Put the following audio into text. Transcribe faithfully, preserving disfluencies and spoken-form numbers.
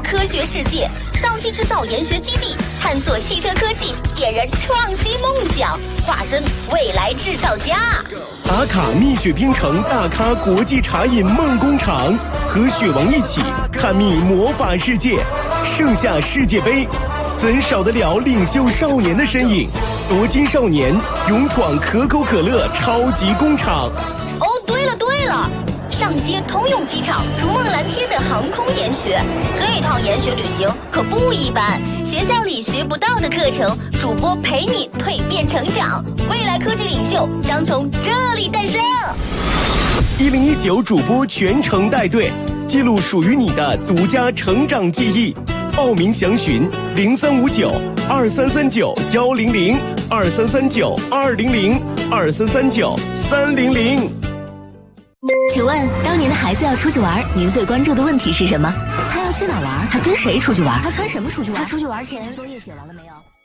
科学世界，上汽制造研学基地探索汽车科技，点燃创新梦想，化身未来制造家。 打卡蜜雪冰城大咖国际茶饮梦工厂，和雪王一起探秘魔法世界。盛夏世界杯，怎少得了领袖少年的身影？夺金少年勇闯可口可乐超级工厂。 哦，对了对了，上街通用机场逐梦蓝天的航空研学，这一趟研学旅行可不一般，学校里学不到的课程，主播陪你蜕变成长，未来科技领袖将从这里诞生。 一零一九主播全程带队，记录属于你的独家成长记忆。报名详询零三五九二三三九幺零零二三三九二零零二三三九三零零。 请问，当您的孩子要出去玩，您最关注的问题是什么？他要去哪玩？他跟谁出去玩？他穿什么出去玩？他出去玩前作业写完了没有？